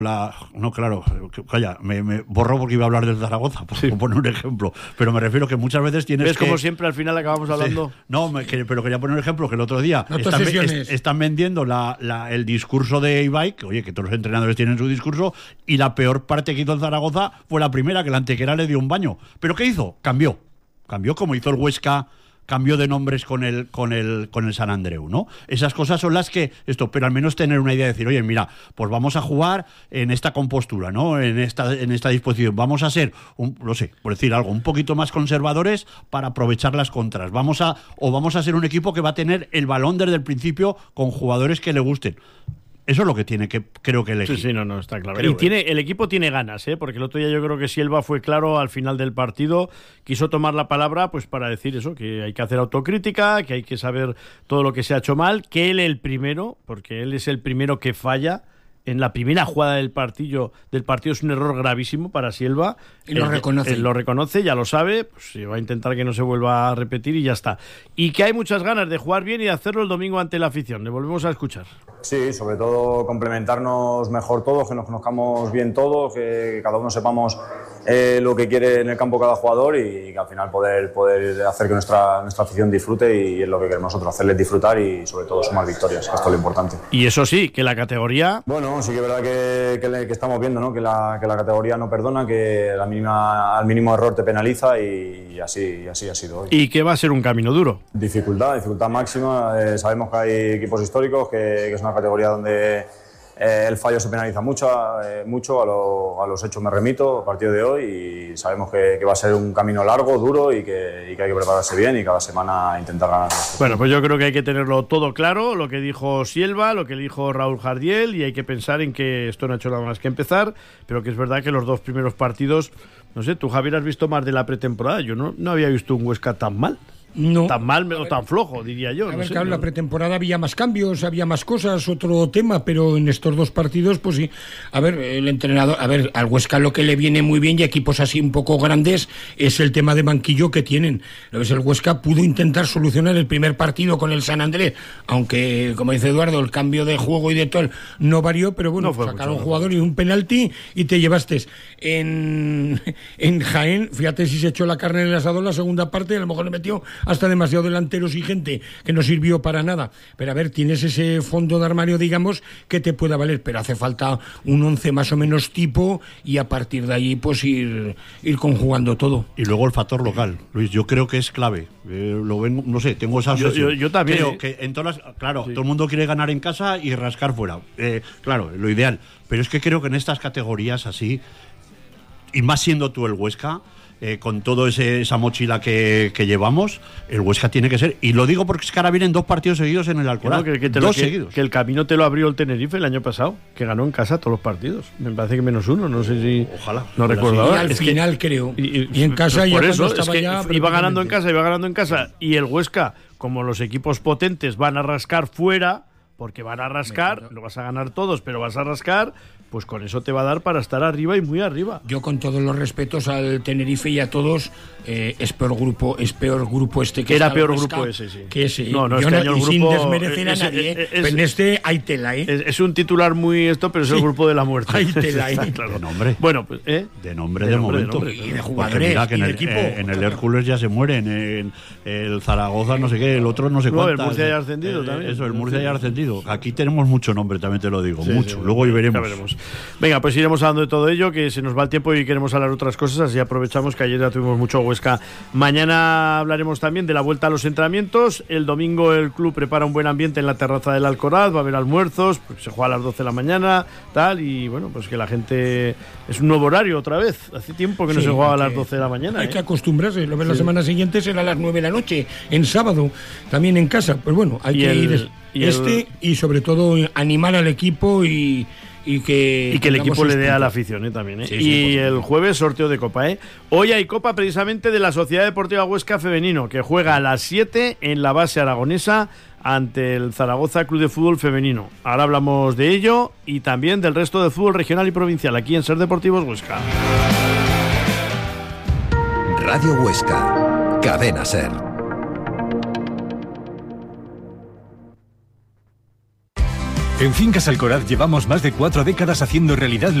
No, claro, calla, me borró porque iba a hablar del Zaragoza, por poner un ejemplo, pero me refiero que muchas veces tienes ¿Ves que... como siempre al final acabamos hablando? Sí. No, pero quería poner un ejemplo, que el otro día están vendiendo el discurso de Ibai, que oye, que todos los entrenadores tienen su discurso, y la peor parte que hizo el Zaragoza fue la primera, que la Antequera le dio un baño. ¿Pero qué hizo? Cambió como hizo el Huesca, cambió de nombres con el San Andreu, ¿no? Esas cosas son las que pero al menos tener una idea de decir, oye, mira, pues vamos a jugar en esta compostura, ¿no? En esta disposición. Vamos a ser, no sé, por decir algo, un poquito más conservadores para aprovechar las contras. Vamos a ser un equipo que va a tener el balón desde el principio con jugadores que le gusten. Eso es lo que tiene que, creo que elegir. Sí, no, está claro. Y el equipo tiene ganas, porque el otro día yo creo que Silva fue claro al final del partido, quiso tomar la palabra pues para decir eso, que hay que hacer autocrítica, que hay que saber todo lo que se ha hecho mal, que él porque él es el primero que falla. En la primera jugada del partido es un error gravísimo para Silva. Y lo reconoce. Él lo reconoce, ya lo sabe, pues va a intentar que no se vuelva a repetir y ya está. Y que hay muchas ganas de jugar bien y de hacerlo el domingo ante la afición. Le volvemos a escuchar. Sí, sobre todo complementarnos mejor todos, que nos conozcamos bien todos, que cada uno sepamos lo que quiere en el campo cada jugador y que al final poder hacer que nuestra afición disfrute, y es lo que queremos nosotros, hacerles disfrutar y sobre todo sumar victorias, que esto es lo importante. Y eso sí, que la categoría... Bueno, sí que es verdad que estamos viendo, ¿no? que la categoría no perdona, que al mínimo error te penaliza, y así ha sido hoy. Y que va a ser un camino duro. Dificultad máxima. Sabemos que hay equipos históricos, que es una categoría donde el fallo se penaliza mucho. A los hechos me remito a partir de hoy, y sabemos que va a ser un camino largo, duro, y que hay que prepararse bien y cada semana intentar ganar. Bueno, pues yo creo que hay que tenerlo todo claro, lo que dijo Silva, lo que dijo Raúl Jardiel, y hay que pensar en que esto no ha hecho nada más que empezar, pero que es verdad que los dos primeros partidos, no sé, tú, Javier, has visto más de la pretemporada. Yo no había visto un Huesca tan mal. No. Tan mal o tan flojo, diría yo. Claro, en la pretemporada había más cambios, había más cosas, otro tema, pero en estos dos partidos, pues sí. El entrenador, al Huesca lo que le viene muy bien, y equipos así un poco grandes, es el tema de banquillo que tienen. El Huesca pudo intentar solucionar el primer partido con el San Andrés, aunque, como dice Eduardo, el cambio de juego y de todo no varió, pero bueno, sacaron un jugador y un penalti y te llevaste. En Jaén, fíjate si se echó la carne en el asador la segunda parte, a lo mejor le metió hasta demasiado delanteros y gente que no sirvió para nada, pero tienes ese fondo de armario, digamos, que te pueda valer, pero hace falta un 11 más o menos tipo, y a partir de ahí pues ir conjugando todo. Y luego el factor local, Luis, yo creo que es clave. Lo vengo, no sé, tengo esa obsesión. Yo también. Creo que en todas claro, sí. Todo el mundo quiere ganar en casa y rascar fuera. Claro, lo ideal. Pero es que creo que en estas categorías así, y más siendo tú el Huesca, con toda esa mochila que llevamos, el Huesca tiene que ser, y lo digo porque es que ahora vienen 2 partidos seguidos en el Alcoraz, dos seguidos. Que el camino te lo abrió el Tenerife el año pasado, que ganó en casa todos los partidos, me parece que -1, no sé si... Ojalá. No recuerdo ahora. Y al final creo. Y en casa pues ya por eso, estaba ya... Iba ganando en casa, y el Huesca, como los equipos potentes van a rascar fuera, porque van a rascar, no vas a ganar todos, pero vas a rascar, pues con eso te va a dar para estar arriba y muy arriba. Yo, con todos los respetos al Tenerife y a todos, es peor grupo este que era peor grupo ese, sí. Que ese. No, es que el grupo, sin desmerecer a nadie, pero en este hay tela, Es un titular muy pero es el grupo de la muerte. Hay tela, claro. De nombre. Bueno, pues, de nombre de momento. Y de jugadores, mira que en el Hércules ya se mueren, en el Zaragoza no sé qué, el otro no sé cuántas. El Murcia ya ha ascendido también. Eso, el Murcia ya ha ascendido. Aquí tenemos mucho nombre, también te lo digo, mucho. Sí, luego y veremos. Venga, pues iremos hablando de todo ello, que se nos va el tiempo y queremos hablar de otras cosas, así aprovechamos que ayer ya tuvimos mucho Huesca. Mañana hablaremos también de la vuelta a los entrenamientos. El domingo el club prepara un buen ambiente en la terraza del Alcoraz, va a haber almuerzos, pues se juega a las 12 de la mañana, tal, y bueno, pues que la gente... Es un nuevo horario otra vez, hace tiempo que no se jugaba a las 12 de la mañana. Hay que acostumbrarse, lo ves la semana siguiente será a las 9 de la noche, en sábado, también en casa, pues bueno, hay que ir y sobre todo animar al equipo y que el equipo le dé a la afición también. Sí, y el jueves sorteo de Copa. Hoy hay Copa precisamente de la Sociedad Deportiva Huesca Femenino, que juega a las 7 en la base aragonesa ante el Zaragoza Club de Fútbol Femenino. Ahora hablamos de ello y también del resto del fútbol regional y provincial aquí en Ser Deportivos Huesca. Radio Huesca, Cadena Ser. En Fincas Alcoraz llevamos más de 4 décadas haciendo realidad